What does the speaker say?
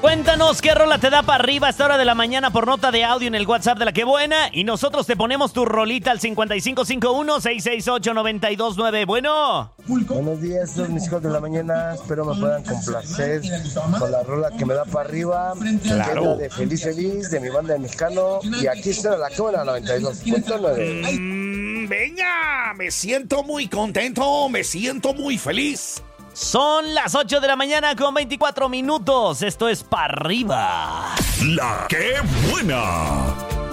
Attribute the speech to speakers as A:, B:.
A: Cuéntanos qué rola te da para arriba a esta hora de la mañana por nota de audio en el WhatsApp de La Que Buena y nosotros te ponemos tu rolita al 5551-668-929. Bueno.
B: Buenos días, son mis hijos de la mañana. Espero me puedan complacer con la rola que me da para arriba.
A: Claro.
B: Que es la de Feliz Feliz de mi banda de Mexicano. Y aquí está La Que Buena 92.9.
C: Venga, me siento muy contento, me siento muy feliz.
A: Son las 8 de la mañana con 24 minutos. Esto es para arriba.
C: La Que Buena.